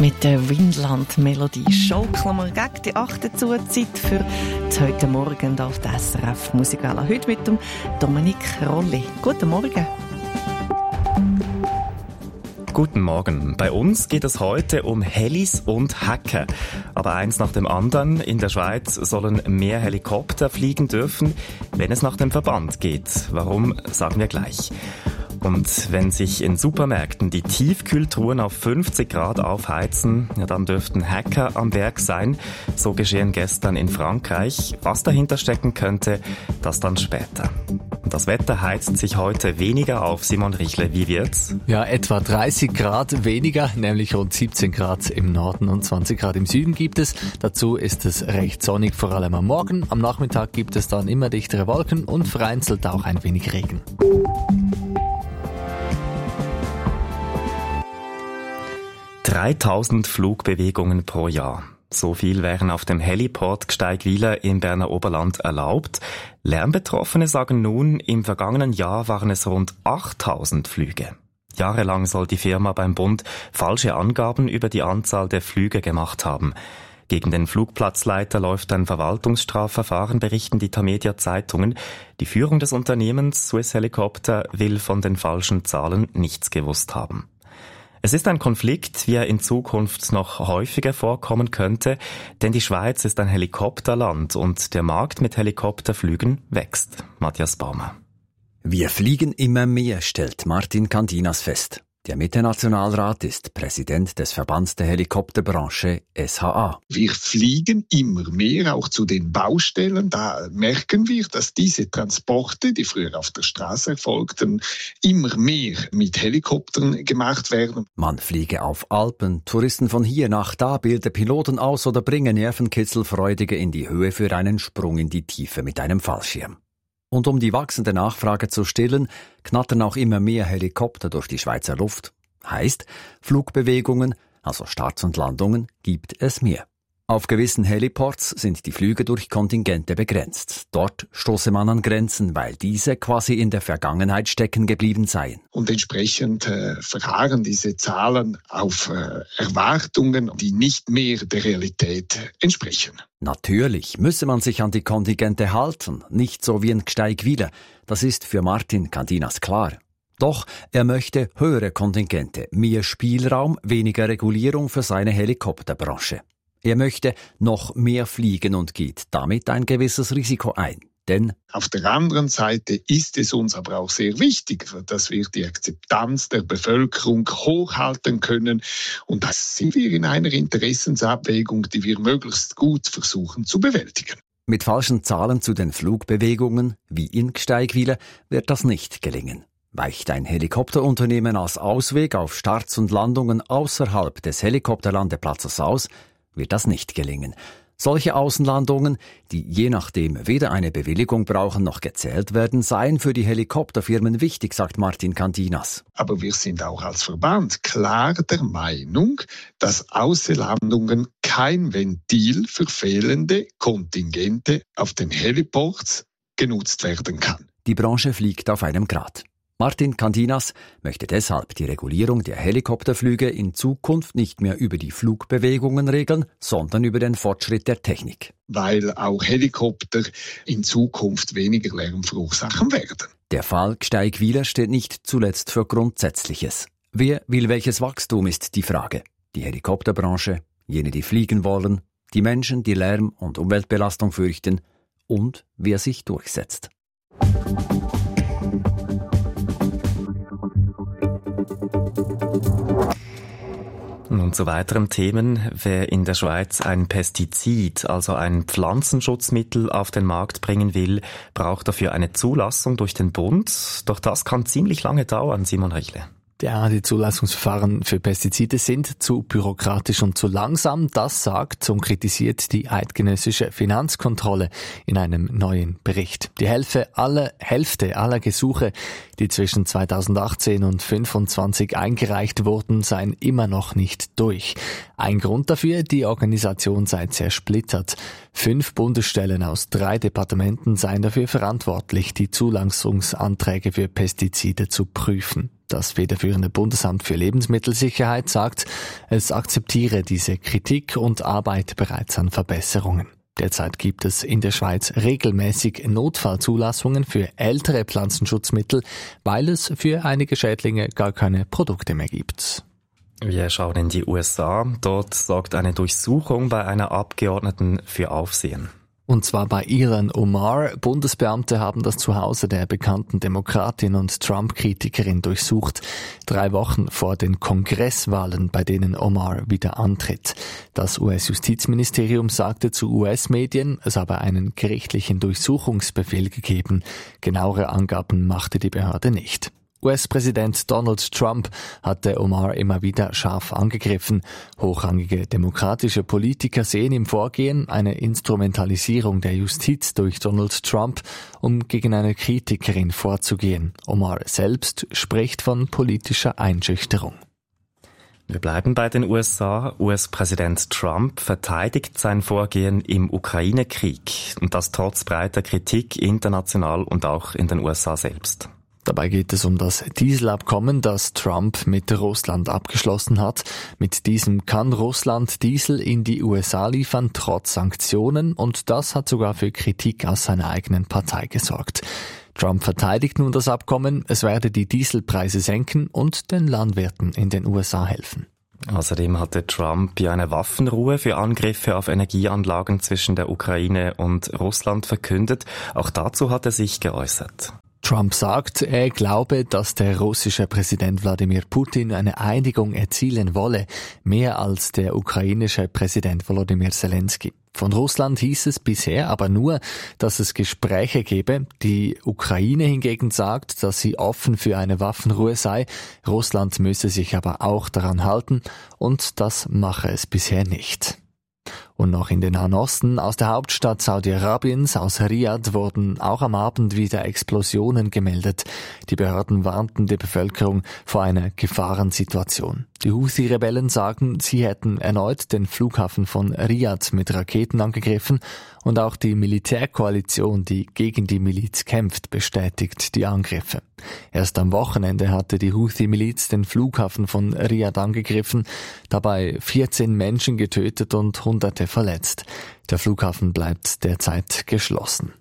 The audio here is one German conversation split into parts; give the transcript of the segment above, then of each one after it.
mit der Windland-Melodie schaukeln wir gegen die 8. Zuzeit für heute Morgen auf der SRF Musikala. Heute mit dem Dominik Rolli. Guten Morgen. Guten Morgen. Bei uns geht es heute um Helis und Hacker. Aber eins nach dem anderen. In der Schweiz sollen mehr Helikopter fliegen dürfen, wenn es nach dem Verband geht. Warum, sagen wir gleich. Und wenn sich in Supermärkten die Tiefkühltruhen auf 50 Grad aufheizen, ja, dann dürften Hacker am Werk sein. So geschehen gestern in Frankreich. Was dahinter stecken könnte, das dann später. Das Wetter heizt sich heute weniger auf. Simon Richle, wie wird's? Ja, etwa 30 Grad weniger, nämlich rund 17 Grad im Norden und 20 Grad im Süden gibt es. Dazu ist es recht sonnig, vor allem am Morgen. Am Nachmittag gibt es dann immer dichtere Wolken und vereinzelt auch ein wenig Regen. ...3000 Flugbewegungen pro Jahr. So viel wären auf dem Heliport Gsteigwiler im Berner Oberland erlaubt. Lärmbetroffene sagen nun, im vergangenen Jahr waren es rund 8000 Flüge. Jahrelang soll die Firma beim Bund falsche Angaben über die Anzahl der Flüge gemacht haben. Gegen den Flugplatzleiter läuft ein Verwaltungsstrafverfahren, berichten die Tamedia Zeitungen. Die Führung des Unternehmens Swiss Helicopter will von den falschen Zahlen nichts gewusst haben. Es ist ein Konflikt, wie er in Zukunft noch häufiger vorkommen könnte, denn die Schweiz ist ein Helikopterland und der Markt mit Helikopterflügen wächst. Matthias Baumer. Wir fliegen immer mehr, stellt Martin Candinas fest. Der Mitte-Nationalrat ist Präsident des Verbands der Helikopterbranche SHA. Wir fliegen immer mehr, auch zu den Baustellen. Da merken wir, dass diese Transporte, die früher auf der Straße erfolgten, immer mehr mit Helikoptern gemacht werden. Man fliege auf Alpen, Touristen von hier nach da, bilde Piloten aus oder bringe Nervenkitzelfreudige in die Höhe für einen Sprung in die Tiefe mit einem Fallschirm. Und um die wachsende Nachfrage zu stillen, knattern auch immer mehr Helikopter durch die Schweizer Luft. Heißt, Flugbewegungen, also Starts und Landungen, gibt es mehr. Auf gewissen Heliports sind die Flüge durch Kontingente begrenzt. Dort stoße man an Grenzen, weil diese quasi in der Vergangenheit stecken geblieben seien. Und entsprechend verharren diese Zahlen auf Erwartungen, die nicht mehr der Realität entsprechen. Natürlich müsse man sich an die Kontingente halten, nicht so wie in Gsteigwiler. Das ist für Martin Candinas klar. Doch er möchte höhere Kontingente, mehr Spielraum, weniger Regulierung für seine Helikopterbranche. Er möchte noch mehr fliegen und geht damit ein gewisses Risiko ein. Denn auf der anderen Seite ist es uns aber auch sehr wichtig, dass wir die Akzeptanz der Bevölkerung hochhalten können. Und da sind wir in einer Interessensabwägung, die wir möglichst gut versuchen zu bewältigen. Mit falschen Zahlen zu den Flugbewegungen, wie in Gsteigwiler, wird das nicht gelingen. Weicht ein Helikopterunternehmen als Ausweg auf Starts und Landungen außerhalb des Helikopterlandeplatzes aus, wird das nicht gelingen. Solche Außenlandungen, die je nachdem weder eine Bewilligung brauchen noch gezählt werden, seien für die Helikopterfirmen wichtig, sagt Martin Candinas. Aber wir sind auch als Verband klar der Meinung, dass Außenlandungen kein Ventil für fehlende Kontingente auf den Heliports genutzt werden kann. Die Branche fliegt auf einem Grat. Martin Candinas möchte deshalb die Regulierung der Helikopterflüge in Zukunft nicht mehr über die Flugbewegungen regeln, sondern über den Fortschritt der Technik. Weil auch Helikopter in Zukunft weniger Lärm verursachen werden. Der Fall Gsteigwiler steht nicht zuletzt für Grundsätzliches. Wer will welches Wachstum, ist die Frage. Die Helikopterbranche, jene, die fliegen wollen, die Menschen, die Lärm- und Umweltbelastung fürchten und wer sich durchsetzt. Nun zu weiteren Themen. Wer in der Schweiz ein Pestizid, also ein Pflanzenschutzmittel, auf den Markt bringen will, braucht dafür eine Zulassung durch den Bund. Doch das kann ziemlich lange dauern, Simon Richle. Ja, die Zulassungsverfahren für Pestizide sind zu bürokratisch und zu langsam. Das sagt und kritisiert die eidgenössische Finanzkontrolle in einem neuen Bericht. Die Hälfte aller Gesuche, die zwischen 2018 und 2025 eingereicht wurden, seien immer noch nicht durch. Ein Grund dafür, die Organisation sei zersplittert. 5 Bundesstellen aus 3 Departementen seien dafür verantwortlich, die Zulassungsanträge für Pestizide zu prüfen. Das federführende Bundesamt für Lebensmittelsicherheit sagt, es akzeptiere diese Kritik und arbeite bereits an Verbesserungen. Derzeit gibt es in der Schweiz regelmäßig Notfallzulassungen für ältere Pflanzenschutzmittel, weil es für einige Schädlinge gar keine Produkte mehr gibt. Wir schauen in die USA. Dort sorgt eine Durchsuchung bei einer Abgeordneten für Aufsehen. Und zwar bei Ilhan Omar. Bundesbeamte haben das Zuhause der bekannten Demokratin und Trump-Kritikerin durchsucht. 3 Wochen vor den Kongresswahlen, bei denen Omar wieder antritt. Das US-Justizministerium sagte zu US-Medien, es habe einen gerichtlichen Durchsuchungsbefehl gegeben. Genauere Angaben machte die Behörde nicht. US-Präsident Donald Trump hatte Omar immer wieder scharf angegriffen. Hochrangige demokratische Politiker sehen im Vorgehen eine Instrumentalisierung der Justiz durch Donald Trump, um gegen eine Kritikerin vorzugehen. Omar selbst spricht von politischer Einschüchterung. Wir bleiben bei den USA. US-Präsident Trump verteidigt sein Vorgehen im Ukraine-Krieg. Und das trotz breiter Kritik international und auch in den USA selbst. Dabei geht es um das Dieselabkommen, das Trump mit Russland abgeschlossen hat. Mit diesem kann Russland Diesel in die USA liefern, trotz Sanktionen, und das hat sogar für Kritik aus seiner eigenen Partei gesorgt. Trump verteidigt nun das Abkommen, es werde die Dieselpreise senken und den Landwirten in den USA helfen. Außerdem hatte Trump ja eine Waffenruhe für Angriffe auf Energieanlagen zwischen der Ukraine und Russland verkündet. Auch dazu hat er sich geäußert. Trump sagt, er glaube, dass der russische Präsident Wladimir Putin eine Einigung erzielen wolle, mehr als der ukrainische Präsident Volodymyr Zelensky. Von Russland hieß es bisher aber nur, dass es Gespräche gebe. Die Ukraine hingegen sagt, dass sie offen für eine Waffenruhe sei. Russland müsse sich aber auch daran halten, und das mache es bisher nicht. Und noch in den Nahen Osten, aus der Hauptstadt Saudi-Arabiens, aus Riad, wurden auch am Abend wieder Explosionen gemeldet. Die Behörden warnten die Bevölkerung vor einer Gefahrensituation. Die Houthi-Rebellen sagen, sie hätten erneut den Flughafen von Riad mit Raketen angegriffen, und auch die Militärkoalition, die gegen die Miliz kämpft, bestätigt die Angriffe. Erst am Wochenende hatte die Houthi-Miliz den Flughafen von Riad angegriffen, dabei 14 Menschen getötet und Hunderte verletzt. Der Flughafen bleibt derzeit geschlossen.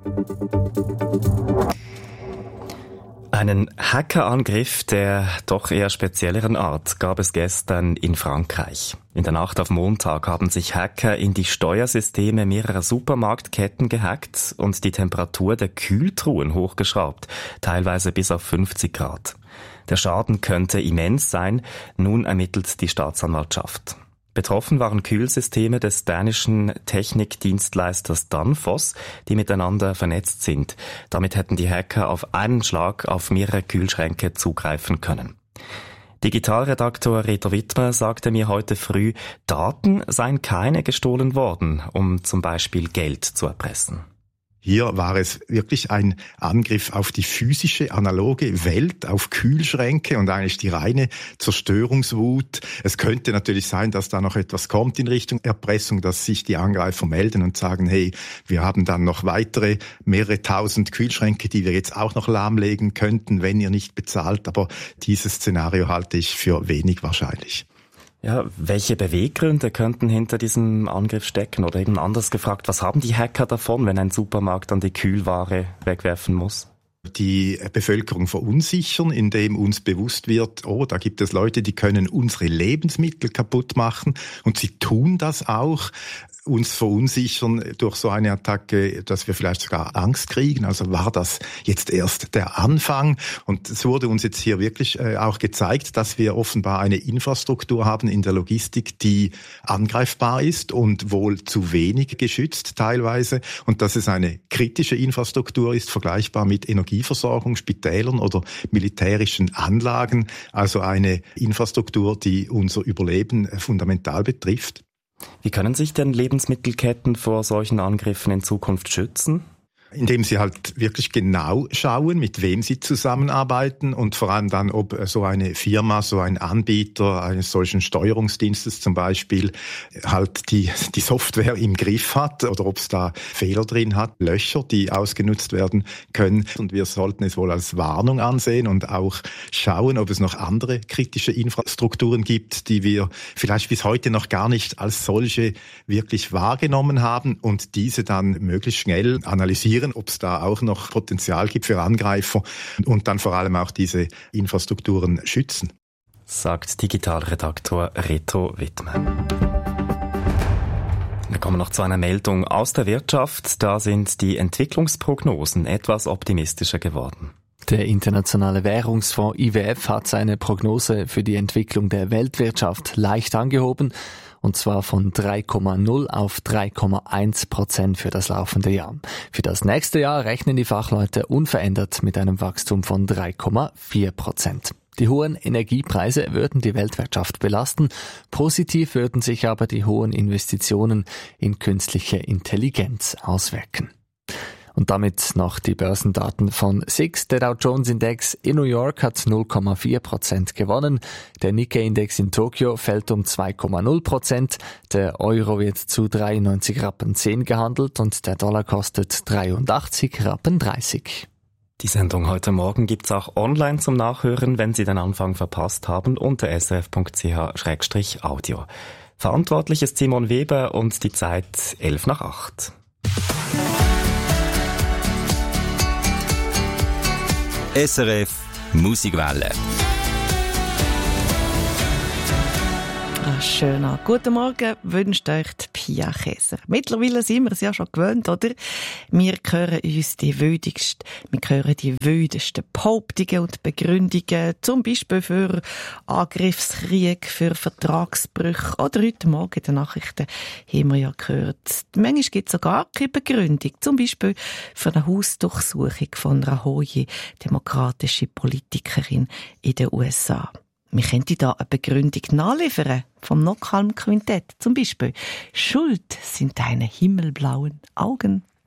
Einen Hackerangriff der doch eher spezielleren Art gab es gestern in Frankreich. In der Nacht auf Montag haben sich Hacker in die Steuersysteme mehrerer Supermarktketten gehackt und die Temperatur der Kühltruhen hochgeschraubt, teilweise bis auf 50 Grad. Der Schaden könnte immens sein, nun ermittelt die Staatsanwaltschaft. Betroffen waren Kühlsysteme des dänischen Technikdienstleisters Danfoss, die miteinander vernetzt sind. Damit hätten die Hacker auf einen Schlag auf mehrere Kühlschränke zugreifen können. Digitalredaktor Reto Wittmer sagte mir heute früh, Daten seien keine gestohlen worden, um zum Beispiel Geld zu erpressen. Hier war es wirklich ein Angriff auf die physische, analoge Welt, auf Kühlschränke und eigentlich die reine Zerstörungswut. Es könnte natürlich sein, dass da noch etwas kommt in Richtung Erpressung, dass sich die Angreifer melden und sagen, hey, wir haben dann noch weitere mehrere tausend Kühlschränke, die wir jetzt auch noch lahmlegen könnten, wenn ihr nicht bezahlt. Aber dieses Szenario halte ich für wenig wahrscheinlich. Ja, welche Beweggründe könnten hinter diesem Angriff stecken? Oder eben anders gefragt, was haben die Hacker davon, wenn ein Supermarkt dann die Kühlware wegwerfen muss? Die Bevölkerung verunsichern, indem uns bewusst wird, oh, da gibt es Leute, die können unsere Lebensmittel kaputt machen, und sie tun das auch. Uns verunsichern durch so eine Attacke, dass wir vielleicht sogar Angst kriegen. Also war das jetzt erst der Anfang? Und es wurde uns jetzt hier wirklich auch gezeigt, dass wir offenbar eine Infrastruktur haben in der Logistik, die angreifbar ist und wohl zu wenig geschützt teilweise. Und dass es eine kritische Infrastruktur ist, vergleichbar mit Energieversorgung, Spitälern oder militärischen Anlagen. Also eine Infrastruktur, die unser Überleben fundamental betrifft. Wie können sich denn Lebensmittelketten vor solchen Angriffen in Zukunft schützen? Indem sie halt wirklich genau schauen, mit wem sie zusammenarbeiten und vor allem dann, ob so eine Firma, so ein Anbieter eines solchen Steuerungsdienstes zum Beispiel halt die Software im Griff hat oder ob es da Fehler drin hat, Löcher, die ausgenutzt werden können. Und wir sollten es wohl als Warnung ansehen und auch schauen, ob es noch andere kritische Infrastrukturen gibt, die wir vielleicht bis heute noch gar nicht als solche wirklich wahrgenommen haben und diese dann möglichst schnell analysieren, ob es da auch noch Potenzial gibt für Angreifer und dann vor allem auch diese Infrastrukturen schützen. Sagt Digitalredaktor Reto Wittmann. Wir kommen noch zu einer Meldung aus der Wirtschaft. Da sind die Entwicklungsprognosen etwas optimistischer geworden. Der Internationale Währungsfonds IWF hat seine Prognose für die Entwicklung der Weltwirtschaft leicht angehoben, und zwar von 3,0 auf 3,1% für das laufende Jahr. Für das nächste Jahr rechnen die Fachleute unverändert mit einem Wachstum von 3,4%. Die hohen Energiepreise würden die Weltwirtschaft belasten. Positiv würden sich aber die hohen Investitionen in künstliche Intelligenz auswirken. Und damit noch die Börsendaten von SIX. Der Dow Jones Index in New York hat 0,4% gewonnen. Der Nikkei-Index in Tokio fällt um 2,0%. Der Euro wird zu 93,10 Rappen gehandelt und der Dollar kostet 83,30 Rappen. Die Sendung heute Morgen gibt's auch online zum Nachhören, wenn Sie den Anfang verpasst haben, unter srf.ch/audio. Verantwortlich ist Simon Weber und die Zeit 7:55. SRF Musikwelle. Schönen guten Morgen wünscht euch die Pia Käser. Mittlerweile sind wir es ja schon gewöhnt, oder? Wir hören uns die wildesten Behauptungen und Begründungen, zum Beispiel für Angriffskrieg, für Vertragsbrüche oder heute Morgen in den Nachrichten haben wir ja gehört. Manchmal gibt es sogar keine Begründung, zum Beispiel für eine Hausdurchsuchung von einer hohen demokratischen Politikerin in den USA. Wir könnten da eine Begründung nachliefern vom Knockhalm Quintett. Zum Beispiel: Schuld sind deine himmelblauen Augen.